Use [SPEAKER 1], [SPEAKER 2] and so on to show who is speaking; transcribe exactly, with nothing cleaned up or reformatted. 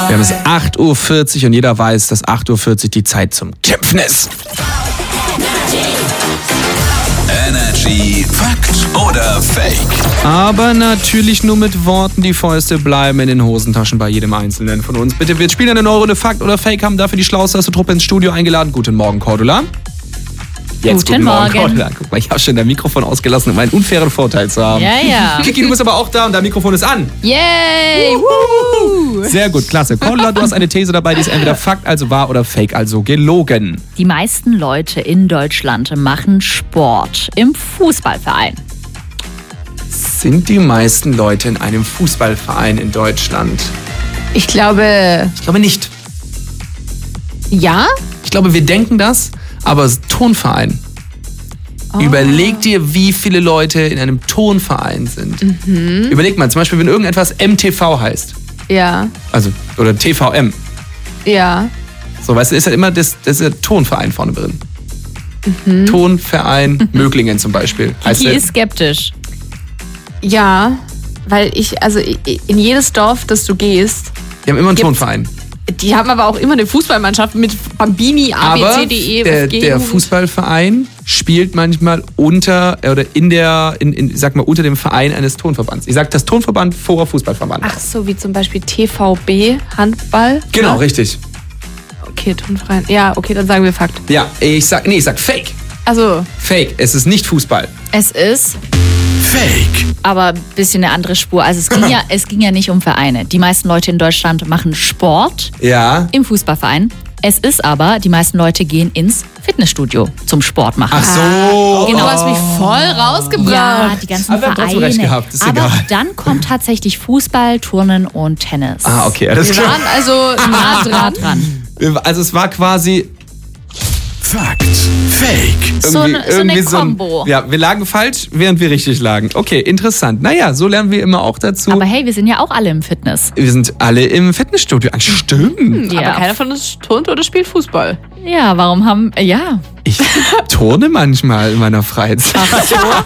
[SPEAKER 1] Wir haben es acht Uhr vierzig und jeder weiß, dass acht Uhr vierzig die Zeit zum Kämpfen ist.
[SPEAKER 2] Energy Fakt oder Fake?
[SPEAKER 1] Aber natürlich nur mit Worten. Die Fäuste bleiben in den Hosentaschen bei jedem Einzelnen von uns. Bitte, wir spielen eine neue Runde Fakt oder Fake, haben dafür die schlauste Truppe ins Studio eingeladen. Guten Morgen, Cordula. Jetzt,
[SPEAKER 3] guten, guten Morgen,
[SPEAKER 1] Cordula. Guck mal, ich habe schon dein Mikrofon ausgelassen, um einen unfairen Vorteil zu haben.
[SPEAKER 3] Ja, ja.
[SPEAKER 1] Kiki, du bist aber auch da und dein Mikrofon ist an.
[SPEAKER 3] Yay! Woo!
[SPEAKER 1] Sehr gut, klasse. Cordula, du hast eine These dabei, die ist entweder Fakt, also wahr, oder Fake, also gelogen.
[SPEAKER 3] Die meisten Leute in Deutschland machen Sport im Fußballverein.
[SPEAKER 1] Sind die meisten Leute in einem Fußballverein in Deutschland?
[SPEAKER 4] Ich glaube,
[SPEAKER 1] Ich glaube nicht.
[SPEAKER 4] ja.
[SPEAKER 1] Ich glaube, wir denken das, aber es ist ein Turnverein.
[SPEAKER 4] Oh.
[SPEAKER 1] Überleg dir, wie viele Leute in einem Turnverein sind.
[SPEAKER 4] Mhm.
[SPEAKER 1] Überleg mal, zum Beispiel, wenn irgendetwas M T V heißt.
[SPEAKER 4] Ja,
[SPEAKER 1] Also, oder T V M.
[SPEAKER 4] ja.
[SPEAKER 1] So, weißt du, ist halt immer das, das ist der Turnverein vorne drin.
[SPEAKER 4] Mhm.
[SPEAKER 1] Turnverein Möglingen zum Beispiel. Heißt
[SPEAKER 3] Die
[SPEAKER 1] der-
[SPEAKER 3] ist skeptisch.
[SPEAKER 4] Ja, weil ich, also in jedes Dorf, das du gehst,
[SPEAKER 1] Die haben immer einen
[SPEAKER 4] Gibt's-
[SPEAKER 1] Turnverein.
[SPEAKER 4] die haben aber auch immer eine Fußballmannschaft mit Bambini, A, B,
[SPEAKER 1] Aber
[SPEAKER 4] C, D, E,
[SPEAKER 1] der,
[SPEAKER 4] F, G.
[SPEAKER 1] der Fußballverein spielt manchmal unter äh, oder in der, in, in, sag mal, unter dem Verein eines Turnverbands. Ich sag das Turnverband vor Fußballverband.
[SPEAKER 4] Ach so, wie zum Beispiel T V B, Handball.
[SPEAKER 1] Genau,
[SPEAKER 4] Ja?
[SPEAKER 1] richtig.
[SPEAKER 4] Okay, Turnverein. Ja, okay, dann sagen wir Fakt.
[SPEAKER 1] Ja, ich sag, nee, ich sag Fake.
[SPEAKER 4] Also,
[SPEAKER 1] Fake, es ist nicht Fußball.
[SPEAKER 3] Es ist
[SPEAKER 2] Fake.
[SPEAKER 3] aber ein bisschen eine andere Spur. Also es ging, ja, es ging ja nicht um Vereine. Die meisten Leute in Deutschland machen Sport
[SPEAKER 1] Ja.
[SPEAKER 3] im Fußballverein. Es ist aber, die meisten Leute gehen ins Fitnessstudio zum Sport machen.
[SPEAKER 1] Ach so.
[SPEAKER 3] Genau.
[SPEAKER 4] du hast mich voll rausgebracht.
[SPEAKER 3] Ja, die ganzen
[SPEAKER 1] Aber wir haben
[SPEAKER 3] Vereine.
[SPEAKER 1] trotzdem recht gehabt, ist
[SPEAKER 3] aber
[SPEAKER 1] egal.
[SPEAKER 3] dann kommt tatsächlich Fußball, Turnen und Tennis.
[SPEAKER 1] Ah, okay, alles
[SPEAKER 4] Wir
[SPEAKER 1] klar.
[SPEAKER 4] waren also nah dran.
[SPEAKER 3] dran.
[SPEAKER 1] Also es war quasi
[SPEAKER 2] Fakt. Fake.
[SPEAKER 3] So
[SPEAKER 1] irgendwie,
[SPEAKER 3] eine- so eine
[SPEAKER 1] irgendwie so ein,
[SPEAKER 3] Kombo.
[SPEAKER 1] ja, wir lagen falsch, während wir richtig lagen. Okay, interessant. Naja, so lernen wir immer auch dazu.
[SPEAKER 3] Aber hey, wir sind ja auch alle im Fitness.
[SPEAKER 1] wir sind alle im Fitnessstudio. Ah, stimmt.
[SPEAKER 3] Ja.
[SPEAKER 4] Aber keiner von uns turnt oder spielt Fußball.
[SPEAKER 3] Ja, warum haben. Ja.
[SPEAKER 1] Ich turne manchmal in meiner Freizeit.